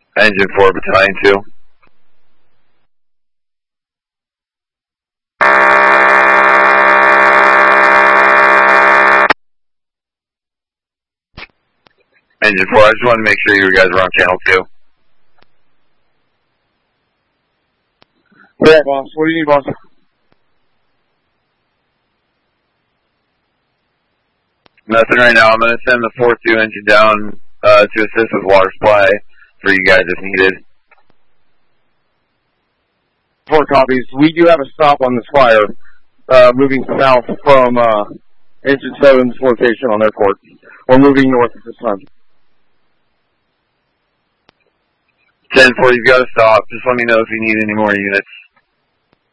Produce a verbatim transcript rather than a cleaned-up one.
Engine four, Battalion two. Engine four, I just wanted to make sure you guys were on channel two. Yeah, boss. What do you need, boss? Nothing right now. I'm going to send the four two engine down uh, to assist with water supply for you guys if needed. Four copies. We do have a stop on this fire, uh, moving south from uh, Engine seven's location on airport. We're moving north at this time. ten four, you've got to stop. Just let me know if you need any more units.